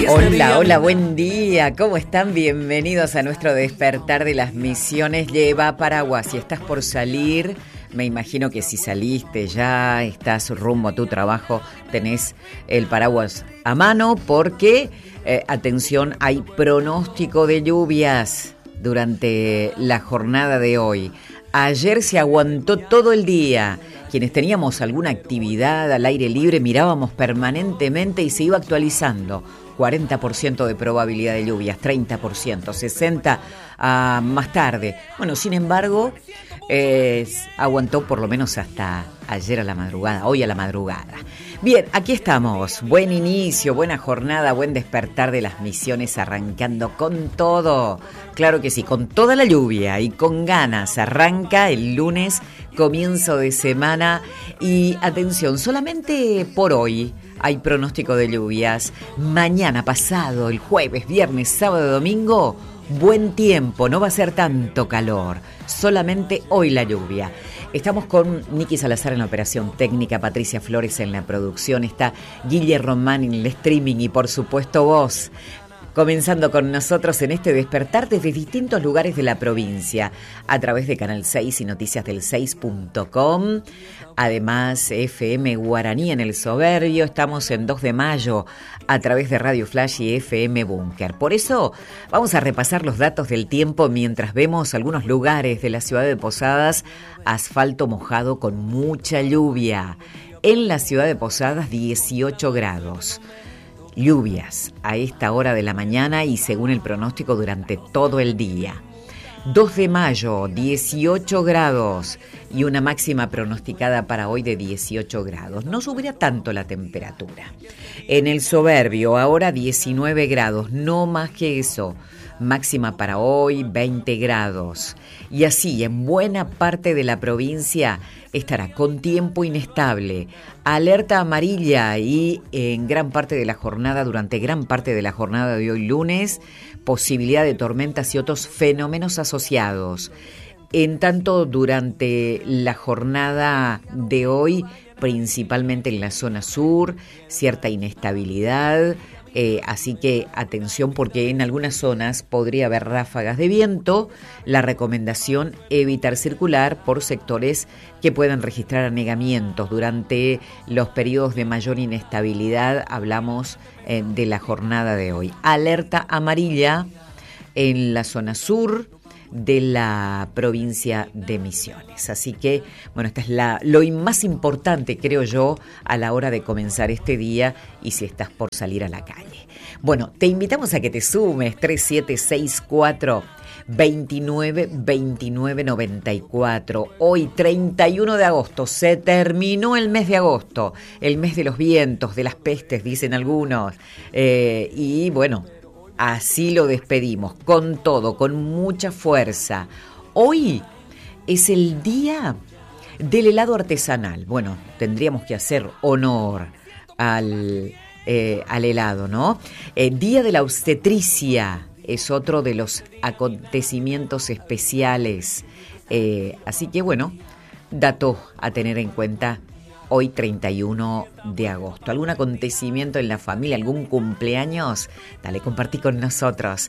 Hola, hola, buen día. ¿Cómo están? Bienvenidos a nuestro despertar de las misiones. Lleva paraguas. Si estás por salir, me imagino que si saliste ya, estás rumbo a tu trabajo, tenés el paraguas a mano porque, atención, hay pronóstico de lluvias durante la jornada de hoy. Ayer se aguantó todo el día. Quienes teníamos alguna actividad al aire libre mirábamos permanentemente y se iba actualizando. 40% de probabilidad de lluvias, 30%, 60% más tarde. Bueno, sin embargo, aguantó por lo menos hasta ayer a la madrugada, hoy a la madrugada. Bien, aquí estamos. Buen inicio, buena jornada, buen despertar de las misiones, arrancando con todo. Claro que sí, con toda la lluvia y con ganas. Arranca el lunes, comienzo de semana. Y atención, solamente por hoy hay pronóstico de lluvias. Mañana, pasado, el jueves, viernes, sábado, domingo, buen tiempo, no va a ser tanto calor. Solamente hoy la lluvia. Estamos con Nicky Salazar en la operación técnica, Patricia Flores en la producción, está Guille Román en el streaming y por supuesto vos, comenzando con nosotros en este despertar desde distintos lugares de la provincia, a través de Canal 6 y noticiasdel6.com, además FM Guaraní en el Soberbio, estamos en 2 de mayo a través de Radio Flash y FM Búnker. Por eso vamos a repasar los datos del tiempo mientras vemos algunos lugares de la ciudad de Posadas, asfalto mojado con mucha lluvia. En la ciudad de Posadas 18 grados. Lluvias a esta hora de la mañana y según el pronóstico durante todo el día. 2 de mayo, 18 grados y una máxima pronosticada para hoy de 18 grados. No subirá tanto la temperatura. En el Soberbio, ahora 19 grados, no más que eso. Máxima para hoy, 20 grados. Y así, en buena parte de la provincia estará con tiempo inestable, alerta amarilla y en gran parte de la jornada, durante gran parte de la jornada de hoy lunes, posibilidad de tormentas y otros fenómenos asociados. En tanto, durante la jornada de hoy, principalmente en la zona sur, cierta inestabilidad. Así que atención porque en algunas zonas podría haber ráfagas de viento. La recomendación, evitar circular por sectores que puedan registrar anegamientos. Durante los periodos de mayor inestabilidad hablamos de la jornada de hoy. Alerta amarilla en la zona sur de la provincia de Misiones. Así que, bueno, esta es lo más importante, creo yo, a la hora de comenzar este día y si estás por salir a la calle. Bueno, te invitamos a que te sumes 3764 29 29 94. Hoy 31 de agosto, se terminó el mes de agosto, el mes de los vientos, de las pestes, dicen algunos. Y bueno, así lo despedimos, con todo, con mucha fuerza. Hoy es el día del helado artesanal. Bueno, tendríamos que hacer honor al helado, ¿no? Día de la obstetricia es otro de los acontecimientos especiales. Así que bueno, dato a tener en cuenta. Hoy 31 de agosto. ¿Algún acontecimiento en la familia? ¿Algún cumpleaños? Dale, compartí con nosotros.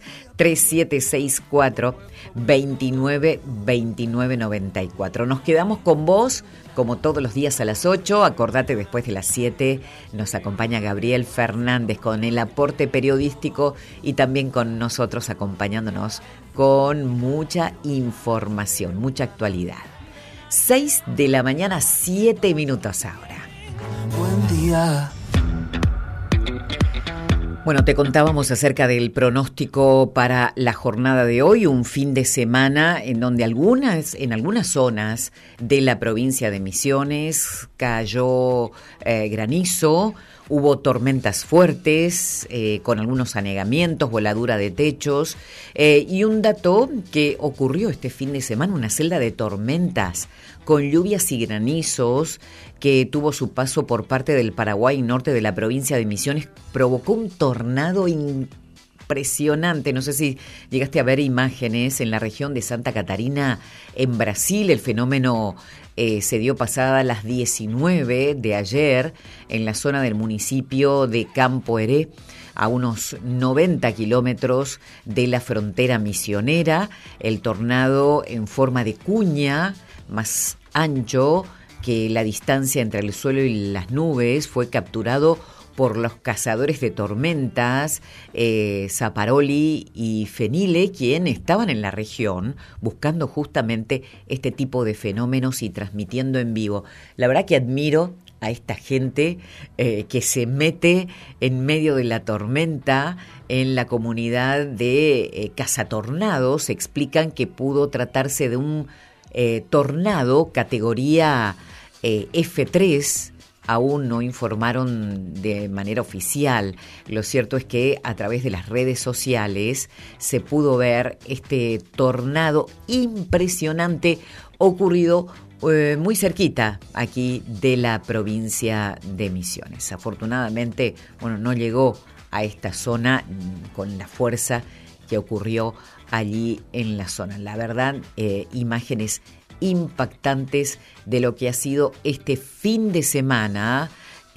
3764 29 29 94. Nos quedamos con vos como todos los días a las 8. Acordate, después de las 7 nos acompaña Gabriel Fernández con el aporte periodístico y también con nosotros acompañándonos con mucha información, mucha actualidad. 6 de la mañana, 7 minutos ahora. Buen día. Bueno, te contábamos acerca del pronóstico para la jornada de hoy, un fin de semana en donde en algunas zonas de la provincia de Misiones cayó granizo. Hubo tormentas fuertes, con algunos anegamientos, voladura de techos, y un dato que ocurrió este fin de semana, una celda de tormentas con lluvias y granizos que tuvo su paso por parte del Paraguay norte de la provincia de Misiones, provocó un tornado impresionante. No sé si llegaste a ver imágenes en la región de Santa Catarina, en Brasil. El fenómeno se dio pasada las 19 de ayer en la zona del municipio de Campo Heré, a unos 90 kilómetros de la frontera misionera. El tornado en forma de cuña, más ancho que la distancia entre el suelo y las nubes, fue capturado por los cazadores de tormentas, Zaparoli y Fenile, quienes estaban en la región buscando justamente este tipo de fenómenos y transmitiendo en vivo. La verdad que admiro a esta gente que se mete en medio de la tormenta. En la comunidad de cazatornados explican que pudo tratarse de un tornado categoría F3. Aún no informaron de manera oficial. Lo cierto es que a través de las redes sociales se pudo ver este tornado impresionante ocurrido muy cerquita aquí de la provincia de Misiones. Afortunadamente, no llegó a esta zona con la fuerza que ocurrió allí en la zona. La verdad, imágenes impactantes de lo que ha sido este fin de semana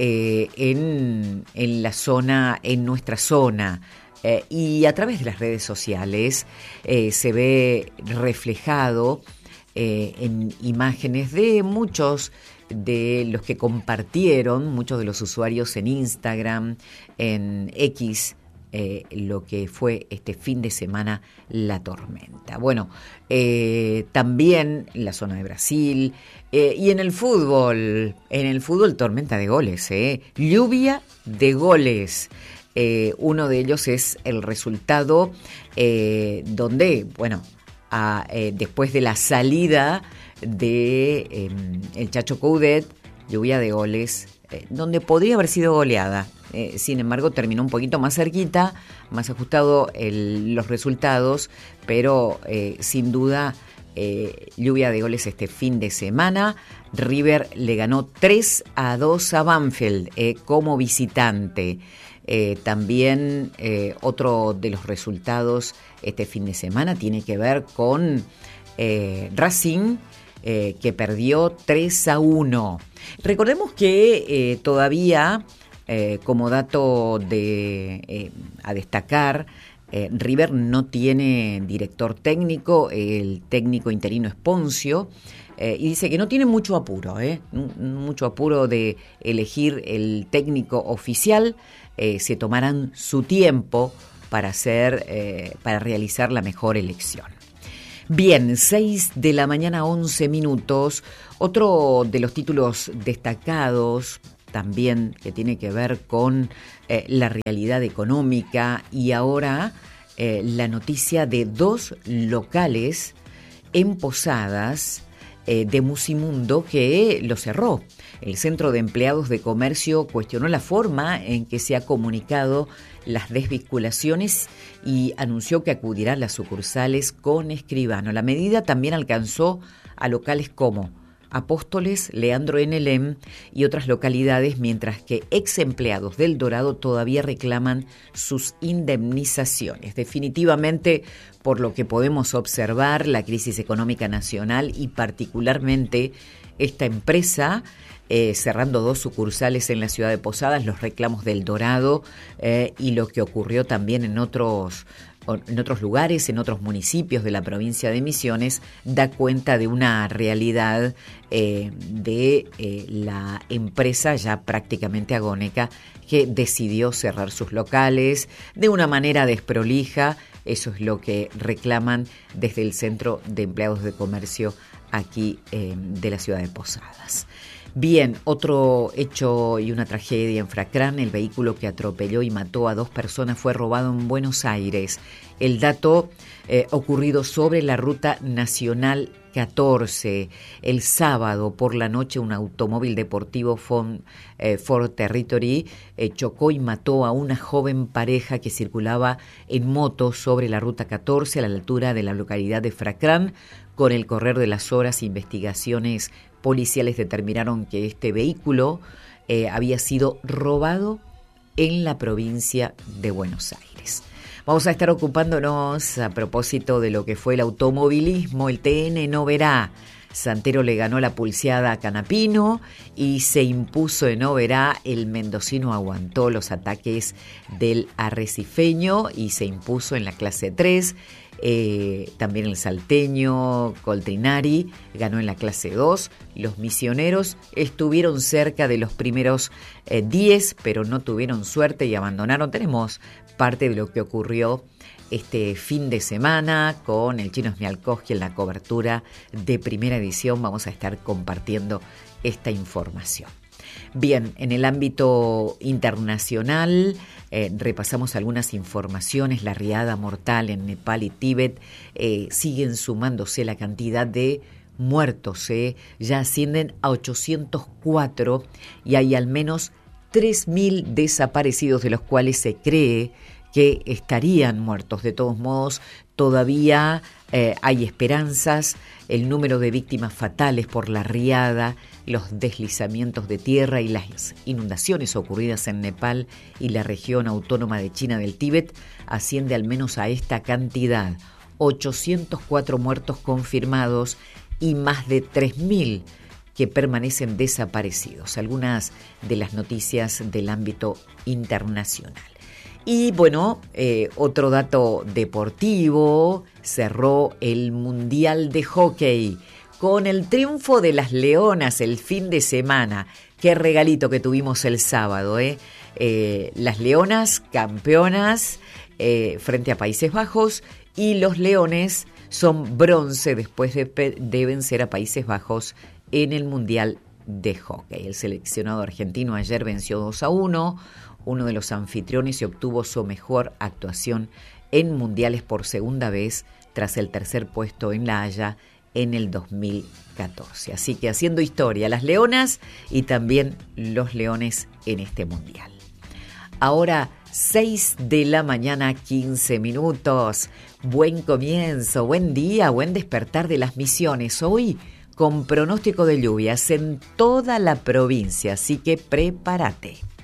en la zona, en nuestra zona. Y a través de las redes sociales se ve reflejado en imágenes de muchos de los que compartieron, muchos de los usuarios en Instagram, en X, lo que fue este fin de semana la tormenta. También en la zona de Brasil y en el fútbol tormenta de goles, lluvia de goles. Uno de ellos es el resultado donde, después de la salida de el Chacho Coudet, lluvia de goles, donde podría haber sido goleada. Sin embargo, terminó un poquito más cerquita, más ajustado los resultados, pero sin duda lluvia de goles este fin de semana. River le ganó 3-2 a Banfield como visitante. También otro de los resultados este fin de semana tiene que ver con Racing, que perdió 3-1. Recordemos que todavía, como dato a destacar, River no tiene director técnico, el técnico interino es Poncio, y dice que no tiene mucho apuro de elegir el técnico oficial. Se tomarán su tiempo para realizar la mejor elección. Bien, 6 de la mañana, 11 minutos. Otro de los títulos destacados también que tiene que ver con la realidad económica, y ahora la noticia de 2 locales en Posadas de Musimundo que lo cerró. El Centro de Empleados de Comercio cuestionó la forma en que se ha comunicado las desvinculaciones y anunció que acudirá a las sucursales con escribano. La medida también alcanzó a locales como Apóstoles, Leandro N. y otras localidades, mientras que ex empleados del Dorado todavía reclaman sus indemnizaciones. Definitivamente, por lo que podemos observar, la crisis económica nacional y particularmente esta empresa, cerrando 2 sucursales en la ciudad de Posadas, los reclamos del Dorado y lo que ocurrió también en otros lugares, en otros municipios de la provincia de Misiones, da cuenta de una realidad de la empresa ya prácticamente agónica que decidió cerrar sus locales de una manera desprolija. Eso es lo que reclaman desde el Centro de Empleados de Comercio aquí de la ciudad de Posadas. Bien, otro hecho y una tragedia en Fracrán. El vehículo que atropelló y mató a 2 personas fue robado en Buenos Aires. El dato ocurrido sobre la ruta nacional 14. El sábado por la noche, un automóvil deportivo Ford Territory chocó y mató a una joven pareja que circulaba en moto sobre la ruta 14 a la altura de la localidad de Fracrán. Con el correr de las horas, investigaciones policiales determinaron que este vehículo había sido robado en la provincia de Buenos Aires. Vamos a estar ocupándonos a propósito de lo que fue el automovilismo. El TN no verá Santero le ganó la pulseada a Canapino y se impuso en Oberá. El mendocino aguantó los ataques del arrecifeño y se impuso en la clase 3. También el salteño Coltrinari ganó en la clase 2. Los misioneros estuvieron cerca de los primeros 10, pero no tuvieron suerte y abandonaron. Tenemos parte de lo que ocurrió este fin de semana con el Chino Smialkowski en la cobertura de Primera Edición. Vamos a estar compartiendo esta información. Bien, en el ámbito internacional repasamos algunas informaciones. La riada mortal en Nepal y Tíbet siguen sumándose la cantidad de muertos. Ya ascienden a 804 y hay al menos 3.000 desaparecidos, de los cuales se cree que estarían muertos. De todos modos, todavía hay esperanzas. El número de víctimas fatales por la riada, los deslizamientos de tierra y las inundaciones ocurridas en Nepal y la región autónoma de China del Tíbet asciende al menos a esta cantidad: 804 muertos confirmados y más de 3.000 que permanecen desaparecidos. Algunas de las noticias del ámbito internacional. Y bueno, otro dato deportivo: cerró el Mundial de Hockey con el triunfo de las Leonas el fin de semana. Qué regalito que tuvimos el sábado, las Leonas campeonas frente a Países Bajos, y los Leones son bronce después de vencer a Países Bajos en el Mundial de Hockey. El seleccionado argentino ayer venció 2-1, uno de los anfitriones, y obtuvo su mejor actuación en mundiales por segunda vez tras el tercer puesto en La Haya en el 2014. Así que haciendo historia las Leonas y también los Leones en este mundial. Ahora 6 de la mañana, 15 minutos. Buen comienzo, buen día, buen despertar de las Misiones. Hoy con pronóstico de lluvias en toda la provincia, así que prepárate.